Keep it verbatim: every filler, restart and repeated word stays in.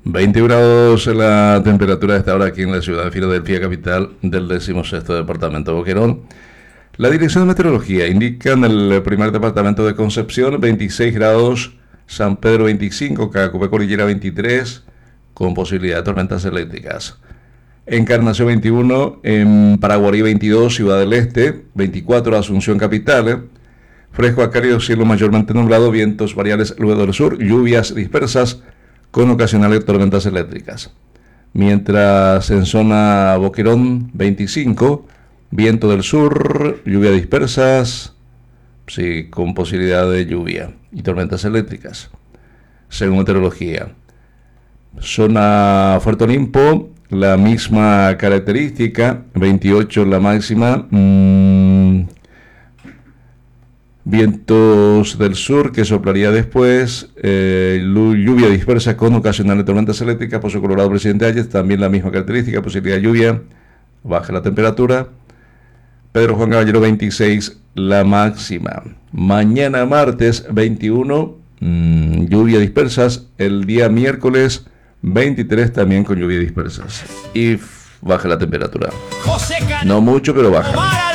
veinte grados la temperatura de esta hora aquí en la ciudad de Filadelfia, capital del decimosexto departamento de Boquerón. La dirección de meteorología indica en el primer departamento de Concepción veintiséis grados, San Pedro veinticinco, Cacupé Cordillera veintitrés, con posibilidad de tormentas eléctricas. Encarnación veintiuno, en Paraguarí veintidós, Ciudad del Este veinticuatro, Asunción capital. Fresco a cálido, cielo mayormente nublado, vientos variables luego del sur, lluvias dispersas con ocasionales tormentas eléctricas. Mientras en zona Boquerón veinticinco, viento del sur, lluvias dispersas, sí, con posibilidad de lluvia y tormentas eléctricas, según meteorología. Zona Puerto Limpo, la misma característica, veintiocho la máxima, mmm, vientos del sur que soplaría después, eh, lluvia dispersa con ocasionales tormentas eléctricas. Pozo Colorado, Presidente Hayes, también la misma característica, posibilidad de lluvia, baja la temperatura. Pedro Juan Caballero veintiséis la máxima. Mañana martes veintiuno, mmm, lluvia dispersas. El día miércoles veintitrés también con lluvia dispersas y baja la temperatura. No mucho, pero baja.